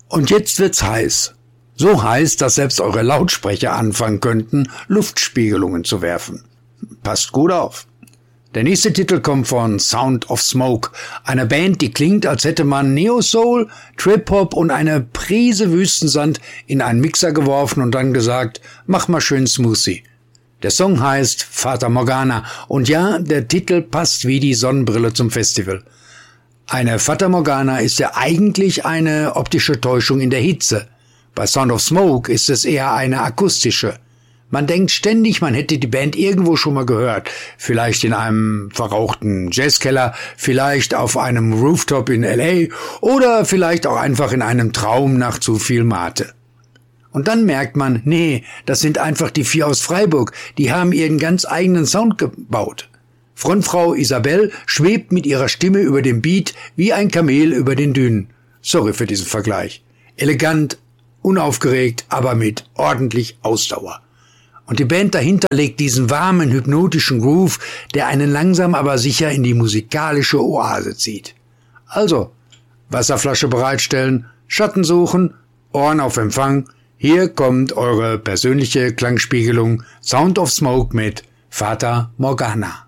Und jetzt wird's heiß. So heiß, dass selbst eure Lautsprecher anfangen könnten, Luftspiegelungen zu werfen. Passt gut auf. Der nächste Titel kommt von Sound of Smoke, einer Band, die klingt, als hätte man Neo-Soul, Trip-Hop und eine Prise Wüstensand in einen Mixer geworfen und dann gesagt, mach mal schön Smoothie. Der Song heißt Fata Morgana und ja, der Titel passt wie die Sonnenbrille zum Festival. Eine Fata Morgana ist ja eigentlich eine optische Täuschung in der Hitze. Bei Sound of Smoke ist es eher eine akustische. Man denkt ständig, man hätte die Band irgendwo schon mal gehört. Vielleicht in einem verrauchten Jazzkeller, vielleicht auf einem Rooftop in L.A. oder vielleicht auch einfach in einem Traum nach zu viel Mate. Und dann merkt man, nee, das sind einfach die 4 aus Freiburg. Die haben ihren ganz eigenen Sound gebaut. Frontfrau Isabel schwebt mit ihrer Stimme über dem Beat wie ein Kamel über den Dünen. Sorry für diesen Vergleich. Elegant, unaufgeregt, aber mit ordentlich Ausdauer. Und die Band dahinter legt diesen warmen, hypnotischen Groove, der einen langsam aber sicher in die musikalische Oase zieht. Also, Wasserflasche bereitstellen, Schatten suchen, Ohren auf Empfang. Hier kommt eure persönliche Klangspiegelung Sound of Smoke mit Fata Morgana.